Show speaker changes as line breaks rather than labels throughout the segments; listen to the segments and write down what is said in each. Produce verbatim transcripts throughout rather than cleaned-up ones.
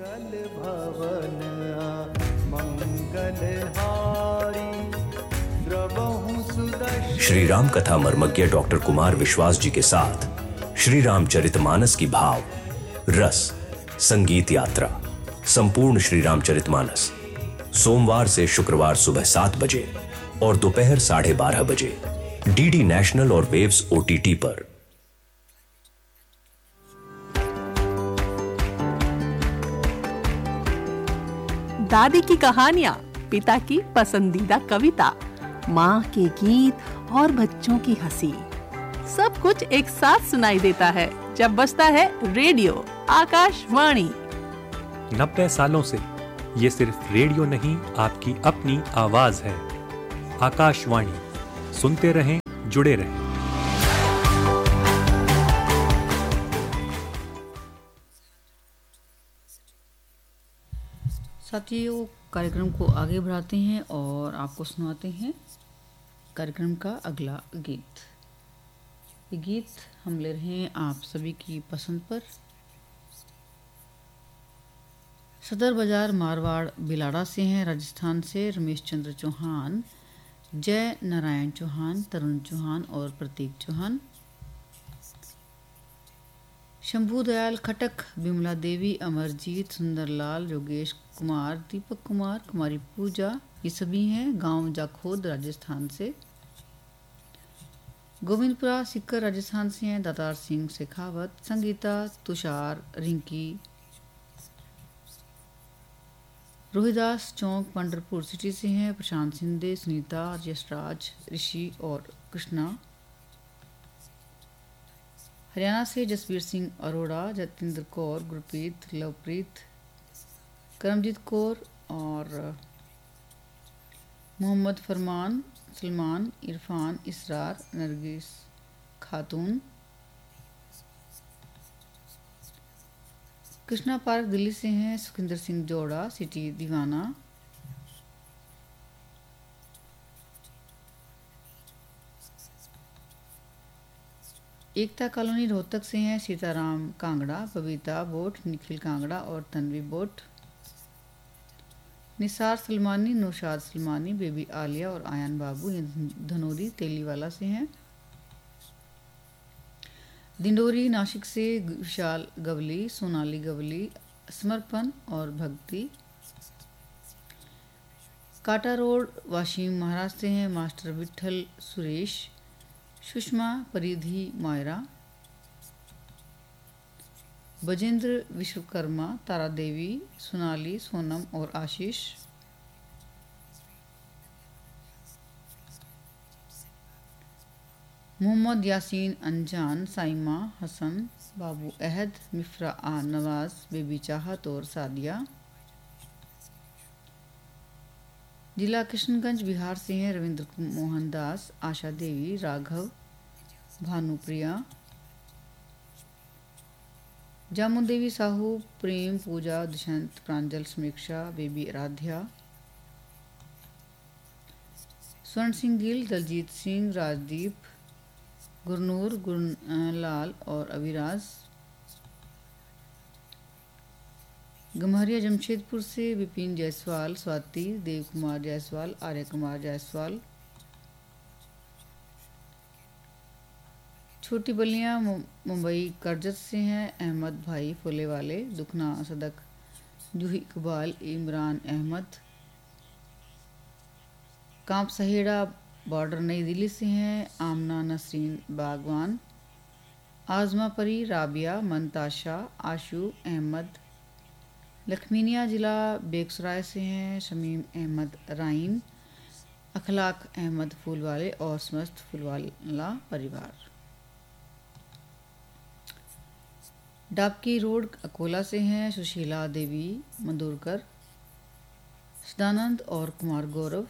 भवन मंगलहारी द्रवहु सुदर्शन।
श्री राम कथा मर्मज्ञ डॉक्टर कुमार विश्वास जी के साथ श्री रामचरितमानस की भाव रस संगीत यात्रा संपूर्ण श्री रामचरितमानस सोमवार से शुक्रवार सुबह सात बजे और दोपहर साढ़े बारह बजे डीडी नेशनल और वेव्स ओटीटी पर।
दादी की कहानियां, पिता की पसंदीदा कविता, माँ के गीत और बच्चों की हंसी, सब कुछ एक साथ सुनाई देता है जब बजता है रेडियो आकाशवाणी।
नब्बे सालों से ये सिर्फ रेडियो नहीं, आपकी अपनी आवाज है। आकाशवाणी, सुनते रहें, जुड़े रहें।
साथियों, कार्यक्रम को आगे बढ़ाते हैं और आपको सुनाते हैं कार्यक्रम का अगला गीत। ये गीत हम ले रहे हैं आप सभी की पसंद पर। सदर बाजार मारवाड़ बिलाड़ा से हैं, राजस्थान से रमेश चंद्र चौहान, जय नारायण चौहान, तरुण चौहान और प्रतीक चौहान। शंभू दयाल खटक, बिमला देवी, अमरजीत, सुंदरलाल, योगेश कुमार, दीपक कुमार, कुमारी पूजा, ये सभी हैं गांव जाखोद राजस्थान से। गोविंदपुरा सिक्कर राजस्थान से हैं दातार सिंह शेखावत, संगीता, तुषार, रिंकी। रोहिदास चौक पंडरपुर सिटी से हैं प्रशांत सिंधे, सुनीता, यशराज, ऋषि और कृष्णा। हरियाणा से जसवीर सिंह अरोड़ा, जतिंद्र कौर, गुरप्रीत, लवप्रीत, करमजीत कौर और मोहम्मद फरमान, सलमान, इरफान, इसरार, नरगिस खातून। कृष्णा पार्क दिल्ली से हैं सुखिंदर सिंह जोड़ा, सिटी दीवाना। एकता कॉलोनी रोहतक से हैं सीताराम कांगड़ा, बबीता बोट, निखिल कांगड़ा और तन्वी बोट। निसार सलमानी, नौशाद सलमानी, बेबी आलिया और आयन बाबू धनोरी तेलीवाला से हैं। दिंडोरी नासिक से विशाल गवली, सोनाली गवली, समर्पण और भक्ति। काटा रोड वाशिम महाराष्ट्र से हैं मास्टर विठल सुरेश, सुषमा, परिधि, मायरा। बजेंद्र विश्वकर्मा, तारा देवी, सोनाली, सोनम और आशीष। मोहम्मद यासीन अनजान, साइमा, हसन, बाबू अहद, मिफ्रा आ नवाज, बेबी चाहत और सादिया। जिला किशनगंज बिहार से हैं रविंद्र मोहन दास, आशा देवी, राघव, भानुप्रिया। जामुन देवी साहू, प्रेम, पूजा, दुष्यंत, प्रांजल, समीक्षा, बेबी आराध्या। स्वर्ण सिंह गिल, दलजीत सिंह, राजदीप, गुरनूर, गुरलाल और अविराज। गम्हरिया जमशेदपुर से विपिन जायसवाल, स्वाति, देव कुमार जायसवाल, आर्य कुमार जायसवाल। छोटी बलियां मुंबई करजत से हैं अहमद भाई फुले वाले, दुखना सदक, जूही इकबाल, इमरान अहमद। कांप सहेड़ा बॉर्डर नई दिल्ली से हैं आमना नसरीन बागवान, आजमा परी, राबिया, मंताशा, आशू अहमद। लखमीनिया जिला बेगूसराय से हैं शमीम अहमद राइन, अखलाक अहमद फूलवाले और समस्त फूलवाला परिवार। डाबकी रोड अकोला से हैं सुशीला देवी मंदुरकर, सदानंद और कुमार गौरव।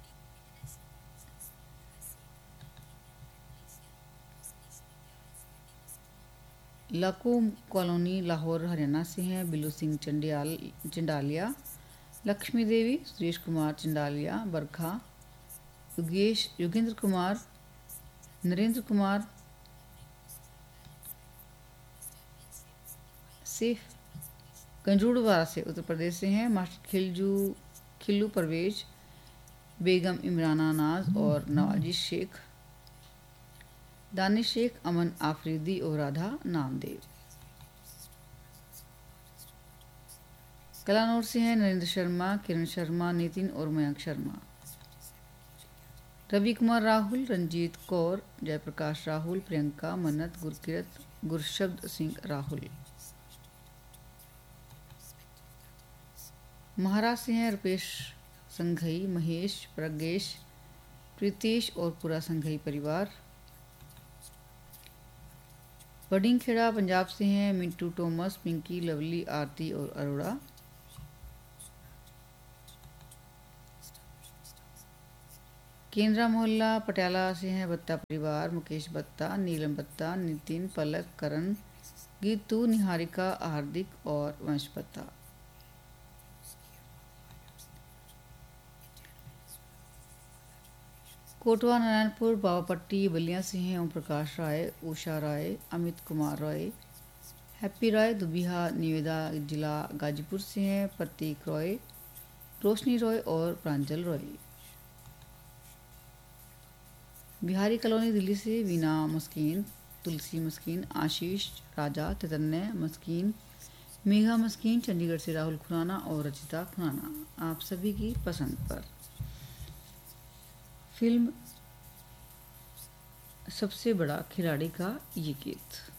लाकू कॉलोनी लाहौर हरियाणा से हैं बिल्लू सिंह चंडियाल चंडालिया, लक्ष्मी देवी, सुरेश कुमार चंडालिया, बरखा, योगेश, योगेंद्र कुमार, नरेंद्र कुमार, सेफ कंजूड़वाड़ा से उत्तर प्रदेश से हैं मास्टर खिलजू खिल्लू परवेज, बेगम इमराना नाज और नवाजी शेख, दानिश शेख, अमन आफरीदी और राधा नामदेव। कलानौर से हैं नरेंद्र शर्मा, किरण शर्मा, नितिन और मयंक शर्मा। रवि कुमार राहुल, रंजीत कौर, जयप्रकाश राहुल, प्रियंका, मन्नत, गुरकिरत, गुरशब्द सिंह राहुल। महाराष्ट्र से हैं रुपेश संघई, महेश, प्रज्ञेश, प्रीतेश और पूरा संघई परिवार। बडिंगखेड़ा पंजाब से हैं मिंटू टॉमस, पिंकी, लवली, आरती और अरोड़ा। केंद्रा मोहल्ला पटियाला से हैं बत्ता परिवार, मुकेश बत्ता, नीलम बत्ता, नितिन, पलक, करण, गीतू, निहारिका, हार्दिक और वंश बत्ता। कोटवा नारायणपुर बावापट्टी बलिया से हैं ओम प्रकाश राय, उषा राय, अमित कुमार राय, हैप्पी राय। दुबिहा निवेदा जिला गाजीपुर से हैं प्रतीक रॉय, रोशनी रॉय और प्रांजल रॉय। बिहारी कॉलोनी दिल्ली से वीना मस्कीन, तुलसी मस्कीन, आशीष राजा, चैतन्य मस्कीन, मेघा मस्कीन। चंडीगढ़ से राहुल खुराना और रचिता खुराना। आप सभी की पसंद पर फिल्म सबसे बड़ा खिलाड़ी का ये गीत।